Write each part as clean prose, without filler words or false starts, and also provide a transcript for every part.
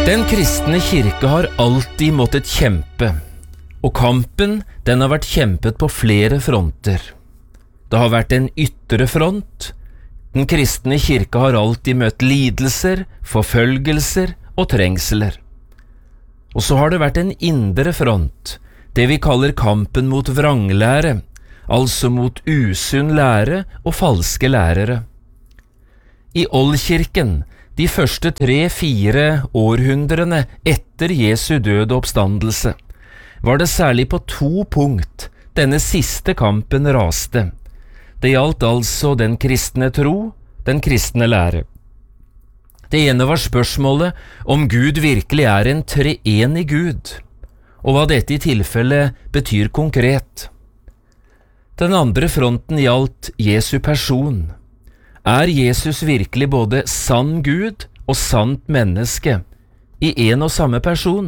Den kristne kirke har alltid måttet kjempe, og kampen den har vært kjempet på flere fronter. Det har vært en ytre front. Den kristne kirke har alltid møtt lidelser, forfølgelser og trengsler. Og så har det vært en indre front, det vi kaller kampen mot vranglære, altså mot usunn lære og falske lærere. I Oldkirken, de første 3-4 århundrene etter Jesu død og oppstandelse, var det særlig på 2 punkt denne siste kampen raste. Det gjaldt altså den kristne tro, den kristne lære. Det ene var spørsmålet om Gud virkelig er en treenig Gud, og hva dette i tilfelle betyr konkret. Den andre fronten gjaldt Jesu person. Er Jesus virkelig både sann Gud og sant menneske i en og samme person?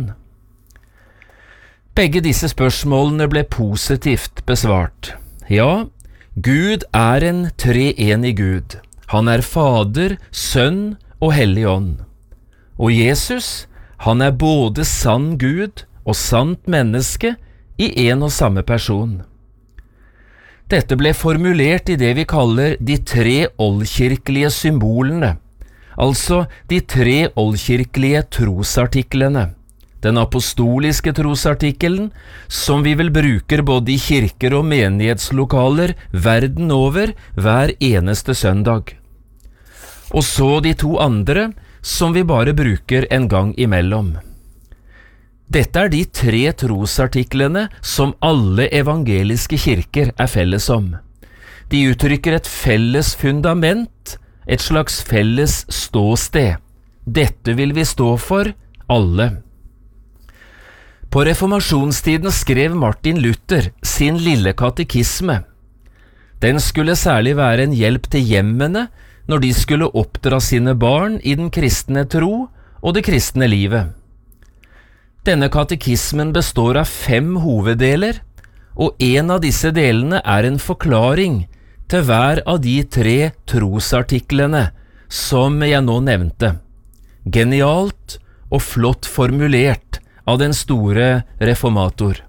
Begge disse spørsmålene ble positivt besvart. Ja, Gud er en treenig Gud. Han er Fader, Sønn og Hellig Ånd. Og Jesus, han er både sann Gud og sant menneske i en og samme person. Dette ble formulert i det vi kaller de 3 oldkirkelige symbolene, altså de 3 oldkirkelige trosartiklene. Den apostoliske trosartikkelen, som vi vel bruker både i kirker og menighetslokaler verden over hver eneste søndag. Og så de 2 andre, som vi bare bruker en gang imellom. Dette er de 3 trosartiklene som alle evangeliske kirker er felles om. De uttrykker et felles fundament, et slags felles ståsted. Dette vil vi stå for, alle. På reformasjonstiden skrev Martin Luther sin lille katekisme. Den skulle særlig være en hjelp til hjemmene når de skulle oppdra sine barn i den kristne tro og det kristne livet. Denne katekismen består av 5 hoveddeler, og en av disse delene er en forklaring til hver av de 3 trosartiklene som jeg nå nevnte. Genialt og flott formulert av den store reformator.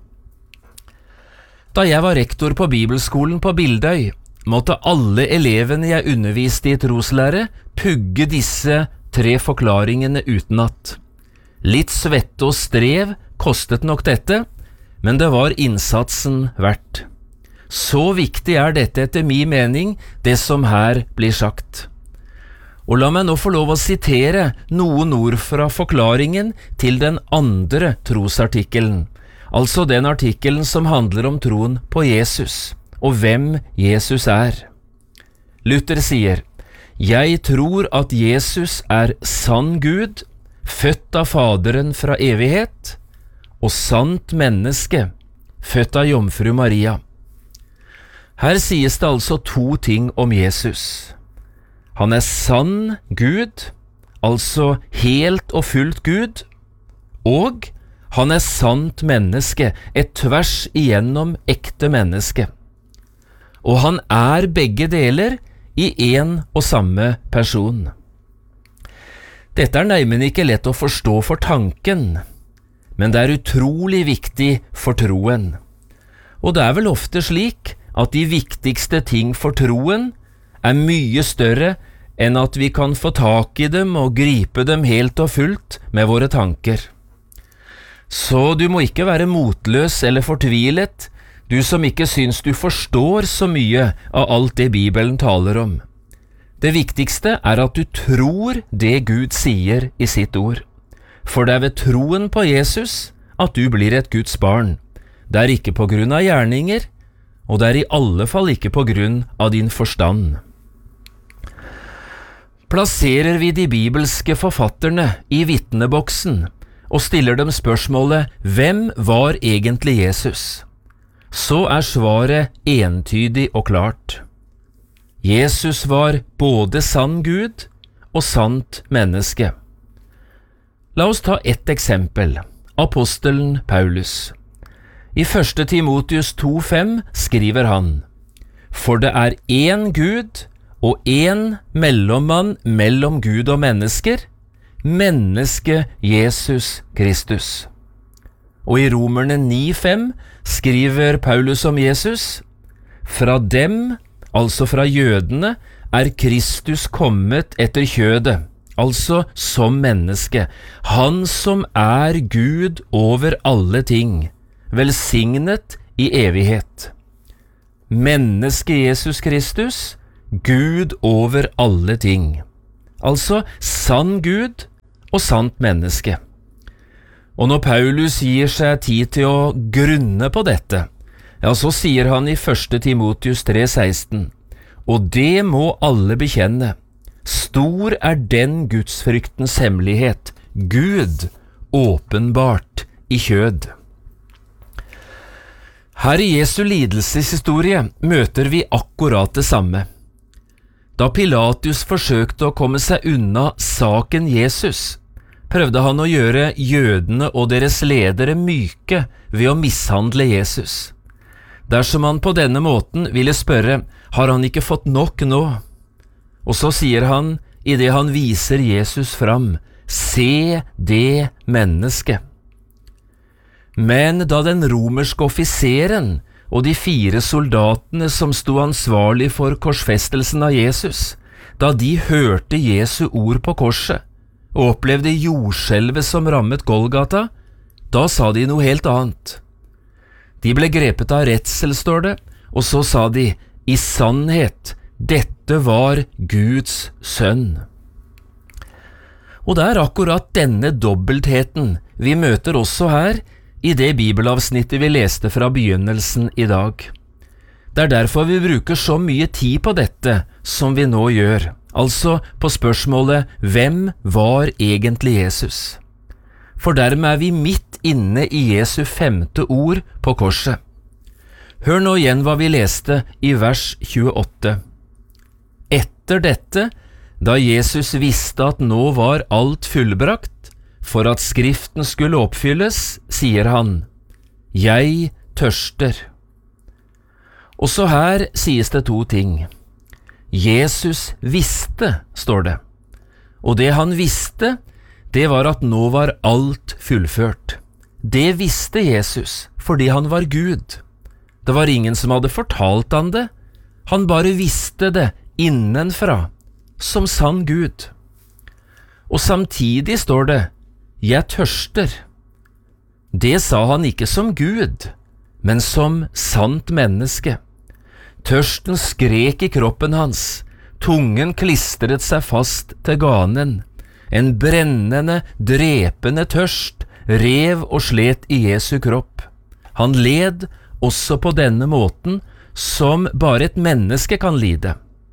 Da jeg var rektor på Bibelskolen på Bildøy, måtte alle elevene jeg underviste i troslære pugge disse 3 forklaringene utenat. Litt svette og strev kostet nok dette, men det var innsatsen verdt. Så viktig er dette etter min mening, det som her blir sagt. Og la meg nå få lov å sitere noen ord fra forklaringen til den andre trosartikkelen, altså den artikkelen som handler om troen på Jesus, og hvem Jesus er. Luther sier, «Jeg tror at Jesus er sann Gud, født av Faderen fra evighet, og sant menneske, født av Jomfru Maria». Her sies det altså 2 ting om Jesus. Han er sann Gud, altså helt og fullt Gud, og han er sant menneske, et tvers igjennom ekte menneske. Og han er begge deler i en og samme person. Dette er neimen ikke lett å forstå for tanken, men det er utrolig viktig for troen. Og det er vel ofte slik at de viktigste ting for troen er mye større enn at vi kan få tak i dem og gripe dem helt og fullt med våre tanker. Så du må ikke være motløs eller fortvilet, du som ikke syns du forstår så mye av alt det Bibelen taler om. Det viktigste er at du tror det Gud sier i sitt ord. For det er ved troen på Jesus at du blir et Guds barn. Det er ikke på grunn av gjerninger, og det er i alle fall ikke på grunn av din forstand. Plasserer vi de bibelske forfatterne i vitneboksen og stiller dem spørsmålet «Hvem var egentlig Jesus?», så er svaret entydig og klart. Jesus var både sann Gud og sant menneske. La oss ta ett eksempel, apostelen Paulus. I 1. Timotheus 2,5 skriver han, «For det er én Gud og én mellommann mellom Gud og mennesker, mennesket Jesus Kristus. Og i Romerne 9:5 skriver Paulus om Jesus: fra dem, altså fra jødene, er Kristus kommet etter kjødet, altså som menneske, han som er Gud over alle ting, velsignet i evighet. Menneske Jesus Kristus, Gud over alle ting. Altså sann Gud og sant menneske. Og når Paulus gir seg tid til å grunne på dette, ja, så sier han i 1. Timotheus 3,16: og det må alle bekjenne. Stor er den gudsfryktens hemmelighet, Gud åpenbart i kjød. Her i Jesu lidelseshistorie møter vi akkurat det samme. Da Pilatus forsøkte å komme seg unna saken Jesus, prøvde han å gjøre jødene og deres ledere myke ved å mishandle Jesus. Dersom han på denne måten ville spørre, har han ikke fått nok nå? Og så sier han, i det han viser Jesus fram, se det mennesket. Men da den romerske offiseren og de 4 soldatene som sto ansvarlig for korsfestelsen av Jesus, da de hørte Jesu ord på korset og opplevde jordskjelvet som rammet Golgata, da sa de noe helt annet. De ble grepet av redsel, står det, og så sa de, i sannhet, dette var Guds sønn. Og det er akkurat denne dobbeltheten vi møter også her i det bibelavsnittet vi leste fra begynnelsen i dag. Det er derfor vi bruker så mye tid på dette som vi nå gjør, altså på spørsmålet hvem var egentlig Jesus? For dermed er vi midt inne i Jesu 5. ord på korset. Hør nå igjen hva vi leste i vers 28. Etter dette, da Jesus visste at nå var alt fullbrakt, for at Skriften skulle oppfylles, sier han, jeg tørster. Også her sies det 2 ting. Jesus visste, står det. Og det han visste, det var at nå var alt fullført. Det visste Jesus, fordi han var Gud. Det var ingen som hadde fortalt han det. Han bare visste det innenfra, som sann Gud. Og samtidig står det, jeg tørster. Det sa han ikke som Gud, men som sant menneske. Tørsten skrek i kroppen hans, tungen klistret seg fast til ganen. En brennende, drepende tørst rev og slet i Jesu kropp. Han led også på denne måten som bare et menneske kan lide.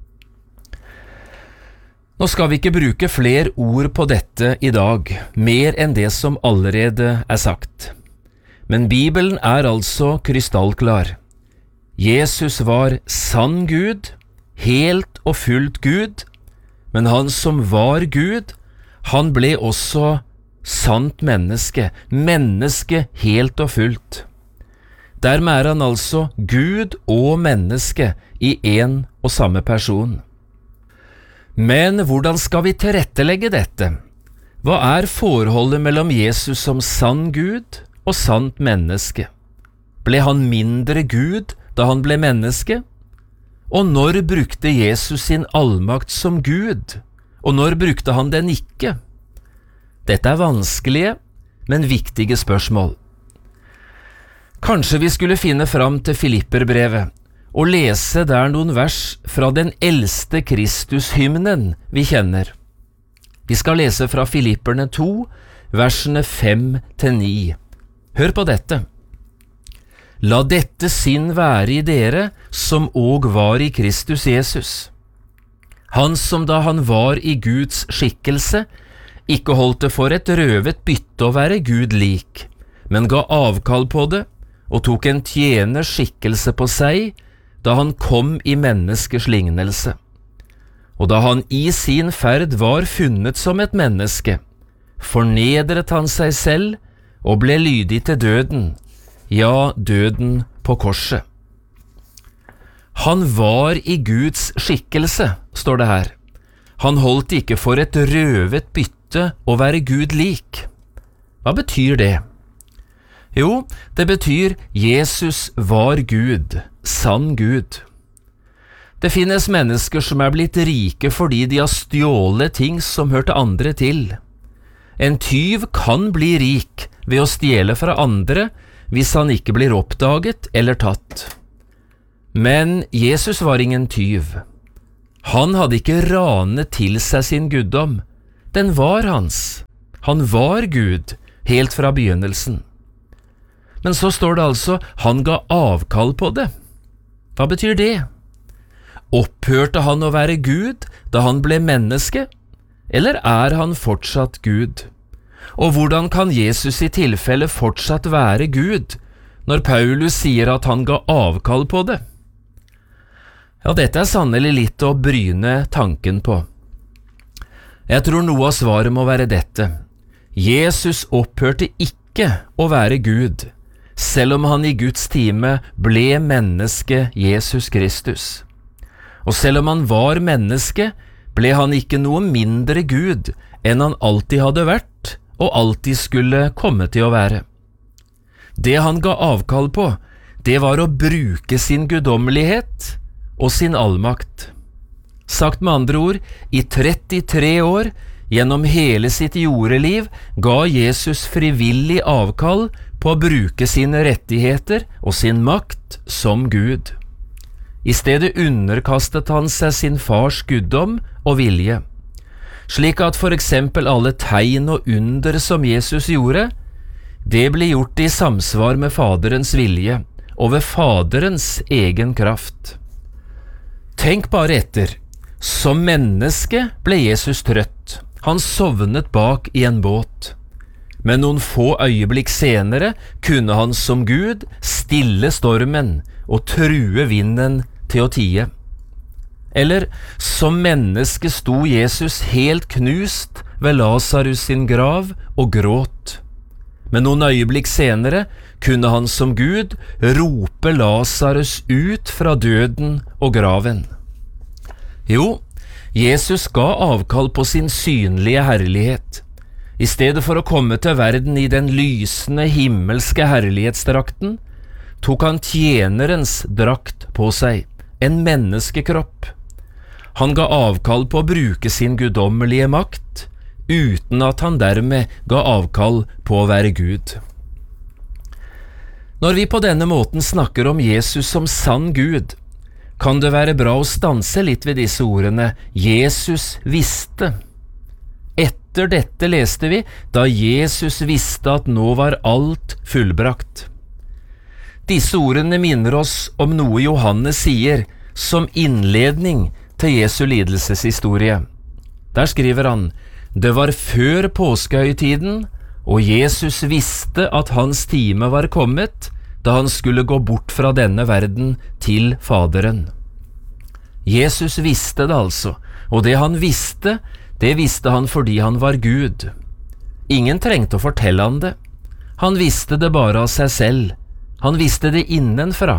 Nå skal vi ikke bruke flere ord på dette i dag, mer enn det som allerede er sagt. Men Bibelen er altså krystallklar. Jesus var sann Gud, helt og fullt Gud, men han som var Gud, han ble også sant menneske, menneske helt og fullt. Dermed er han altså Gud og menneske i en og samme person. Men hvordan skal vi tilrettelegge dette? Hva er forholdet mellom Jesus som sann Gud og sant menneske? Ble han mindre Gud da han ble menneske? Og når brukte Jesus sin allmakt som Gud? Og når brukte han den ikke? Dette er vanskelige, men viktige spørsmål. Kanskje vi skulle finne fram til Filipperbrevet og lese der noen vers fra den eldste Kristushymnen vi kjenner. Vi skal lese fra Filipperne 2, versene 5-9. Hør på dette. La dette sinn være i dere som og var i Kristus Jesus. Han som da han var i Guds skikkelse, ikke holdt det for et røvet bytte å være Gud lik, men ga avkall på det, og tok en tjeners skikkelse på seg, da han kom i menneskers lignelse. Og da han i sin ferd var funnet som et menneske, fornedret han seg selv og ble lydig til døden, ja, døden på korset. Han var i Guds skikkelse, står det her. Han holdt ikke for et røvet bytte brukte å være Gud lik. Hva betyr det? Jo, det betyr Jesus var Gud, sann Gud. Det finnes mennesker som blitt rike fordi de har stjålet ting som hørte andre til. En tyv kan bli rik ved å stjele fra andre hvis han ikke blir oppdaget eller tatt. Men Jesus var ingen tyv. Han hadde ikke ranet til seg sin guddom. Den var hans. Han var Gud helt fra begynnelsen. Men så står det altså, han ga avkall på det. Hva betyr det? Opphørte han å være Gud da han ble menneske, eller han fortsatt Gud? Og hvordan kan Jesus i tilfelle fortsatt være Gud, når Paulus sier at han ga avkall på det? Ja, dette sannelig litt å bryne tanken på. Jeg tror noe av svaret må være dette. Jesus opphørte ikke å være Gud, selv om han i Guds time ble menneske Jesus Kristus. Og selv om han var menneske, ble han ikke noe mindre Gud enn han alltid hadde vært og alltid skulle komme til å være. Det han ga avkall på, det var å bruke sin guddommelighet og sin allmakt. Sagt med andre ord, i 33 år, gjennom hele sitt jordeliv, ga Jesus frivillig avkall på å bruke sine rettigheter og sin makt som Gud. I stedet underkastet han seg sin fars guddom og vilje, slik at for eksempel alle tegn og under som Jesus gjorde, det ble gjort i samsvar med Faderens vilje og ved Faderens egen kraft. Tenk bare etter. Som menneske ble Jesus trøtt. Han sovnet bak i en båt. Men noen få øyeblikk senere kunne han som Gud stille stormen og true vinden til å tie. Eller som menneske sto Jesus helt knust ved Lazarus sin grav og gråt. Men noen øyeblikk senere kunne han som Gud rope Lazarus ut fra døden og graven. Jo, Jesus ga avkall på sin synlige herlighet. I stedet for å komme til verden i den lysende himmelske herlighetsdrakten, tok han tjenerens drakt på seg, en menneskekropp. Han ga avkall på å bruke sin guddommelige makt, uten at han dermed ga avkall på å være Gud. Når vi på denne måten snakker om Jesus som sann Gud, kan det være bra å stanse litt ved disse ordene «Jesus visste». Etter dette leste vi da Jesus visste at nå var alt fullbrakt. Disse ordene minner oss om noe Johannes sier som innledning til Jesu lidelseshistorie. Der skriver han, «Det var før påskehøytiden, og Jesus visste at hans time var kommet, da han skulle gå bort fra denne verden til Faderen». Jesus visste det altså, og det han visste, det visste han fordi han var Gud. Ingen trengte å fortelle han det. Han visste det bare av seg selv. Han visste det innenfra.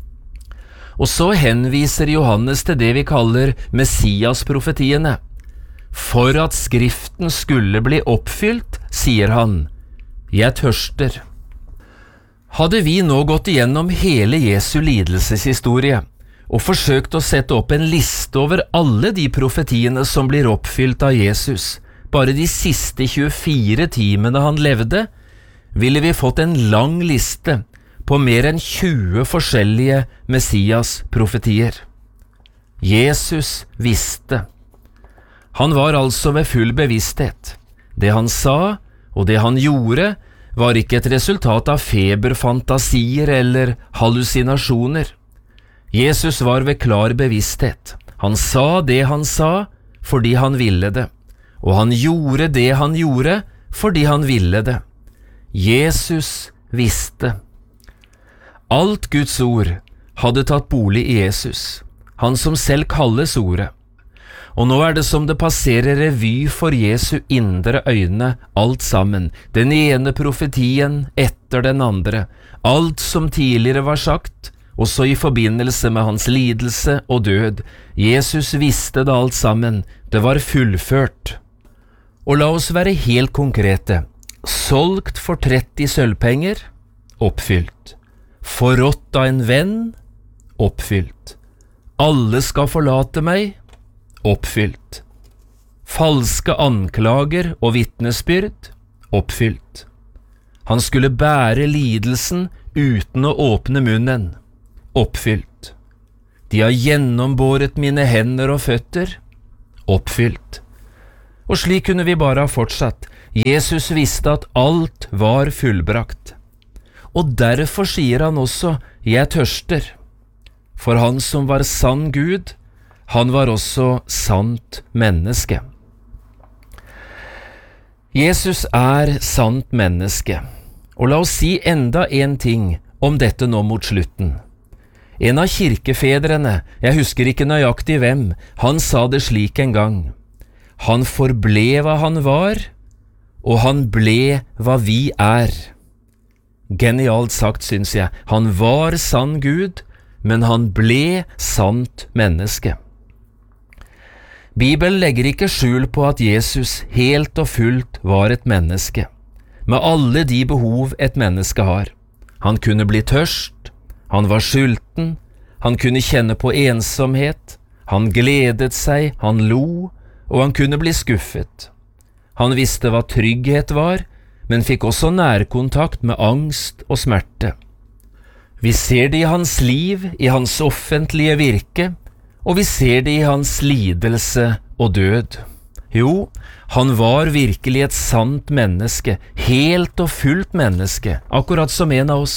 Og så henviser Johannes til det vi kaller Messias-profetiene. For at Skriften skulle bli oppfylt, sier han, «Jeg tørster». Hadde vi nå gått igjennom hele Jesu lidelseshistorie og forsøkt å sette opp en liste over alle de profetiene som blir oppfylt av Jesus, bare de siste 24 timene han levde, ville vi fått en lang liste på mer enn 20 forskjellige Messias-profetier. Jesus visste. Han var altså ved full bevissthet. Det han sa, og det han gjorde, var ikke et resultat av feberfantasier eller hallusinasjoner. Jesus var ved klar bevissthet. Han sa det han sa fordi han ville det, og han gjorde det han gjorde fordi han ville det. Jesus visste. Alt Guds ord hadde tatt bolig i Jesus, han som selv kalles ordet. Og nå det som det passerer revy for Jesu indre øyne, alt sammen, den ene profetien etter den andre, alt som tidligere var sagt, også i forbindelse med hans lidelse og død. Jesus visste det alt sammen, det var fullført. Og la oss være helt konkrete. Solgt for 30 sølvpenger? Oppfylt. Forrådt av en venn? Oppfylt. Alle skal forlate meg? Oppfylt. Falske anklager og vitnesbyrd? Oppfylt. Han skulle bære lidelsen uten å åpne munnen? Oppfylt. De har gjennombåret mine hender og føtter? Oppfylt. Og slik kunne vi bare ha fortsatt. Jesus visste at alt var fullbrakt. Og derfor sier han også, jeg tørster. For han som var sann Gud, han var også sant menneske. Jesus er sant menneske. Og la oss si enda en ting om dette nå mot slutten. En av kirkefedrene, jeg husker ikke nøyaktig hvem, han sa det slik en gang. Han forble hva han var, og han ble hva vi er. Genialt sagt, synes jeg. Han var sann Gud, men han ble sant menneske. Bibelen legger ikke skjul på at Jesus helt og fullt var et menneske, med alle de behov et menneske har. Han kunne bli tørst, han var sulten, han kunne kjenne på ensomhet, han gledet seg, han lo, og han kunne bli skuffet. Han visste hva trygghet var, men fikk også nærkontakt med angst og smerte. Vi ser det i hans liv, i hans offentlige virke, og vi ser det i hans lidelse og død. Jo, han var virkelig et sant menneske, helt og fullt menneske, akkurat som en av oss.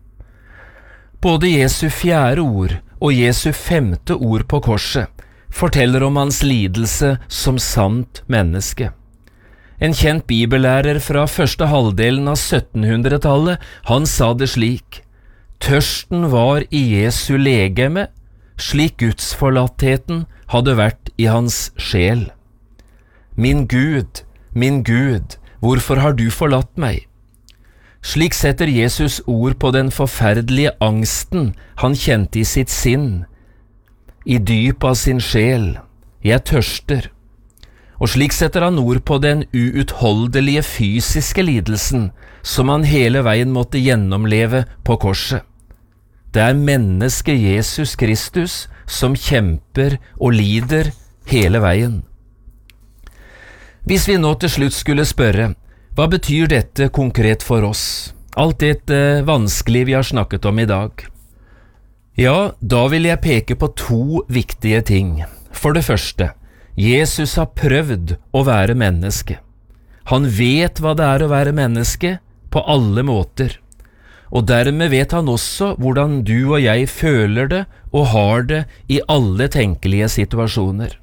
Både Jesu 4. ord og Jesu 5. ord på korset forteller om hans lidelse som sant menneske. En kjent bibellærer fra første halvdelen av 1700-tallet, han sa det slik: tørsten var i Jesu legeme, slik gudsforlattheten hadde vært i hans sjel. Min Gud, hvorfor har du forlatt meg? Slik setter Jesus ord på den forferdelige angsten han kjente i sitt sinn, i dyp av sin sjel. Jeg tørster. Og slik setter han ord på den uutholdelige fysiske lidelsen som han hele veien måtte gjennomleve på korset. Det er mennesket Jesus Kristus som kjemper og lider hele veien. Hvis vi nå til slutt skulle spørre, hva betyr dette konkret for oss? Alt dette vanskelige vi har snakket om i dag. Ja, da vil jeg peke på 2 viktige ting. For det første, Jesus har prøvd å være menneske. Han vet hva det er å være menneske på alle måter. Og dermed vet han også hvordan du og jeg føler det og har det i alle tenkelige situasjoner.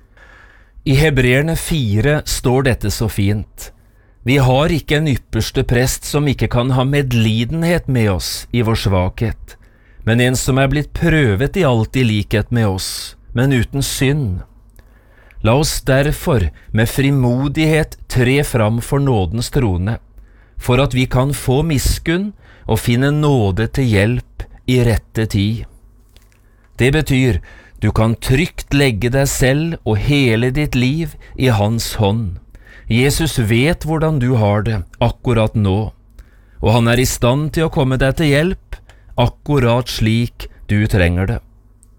I Hebreerne 4 står dette så fint. Vi har ikke en ypperste prest som ikke kan ha medlidenhet med oss i vår svakhet, men en som er blitt prøvet i alt i likhet med oss, men uten synd. La oss derfor med frimodighet tre fram for nådens trone, for at vi kan få miskunn og finne nåde til hjelp i rette tid. Det betyr, du kan trygt legge deg selv og hele ditt liv i hans hånd. Jesus vet hvordan du har det akkurat nå, og han er i stand til å komme deg til hjelp akkurat slik du trenger det.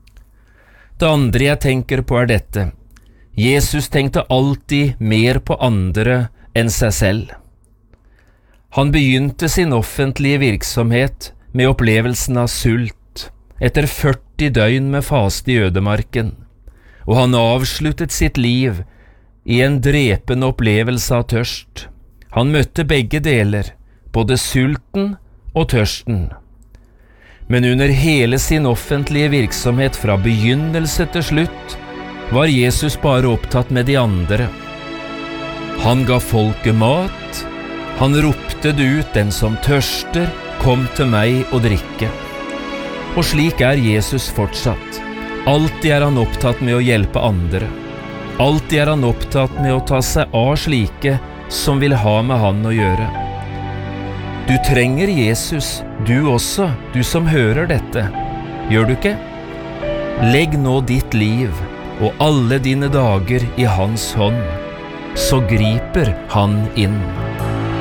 Det andre jeg tenker på er dette. Jesus tenkte alltid mer på andre enn seg selv. Han begynte sin offentlige virksomhet med opplevelsen av sult, etter 40 døgn med faste i ødemarken, og han avsluttet sitt liv i en drepende opplevelse av tørst. Han møtte begge deler, både sulten og tørsten. Men under hele sin offentlige virksomhet fra begynnelse til slutt var Jesus bare opptatt med de andre. Han ga folket mat, han ropte det ut, den som tørster, kom til meg og drikke. Og slik er Jesus fortsatt. Alltid er han opptatt med å hjelpe andre. Alltid er han opptatt med å ta seg av slike som vil ha med han å gjøre. Du trenger Jesus, du også, du som hører dette. Gjør du ikke? Legg nå ditt liv og alle dine dager i hans hånd. så griper han inn.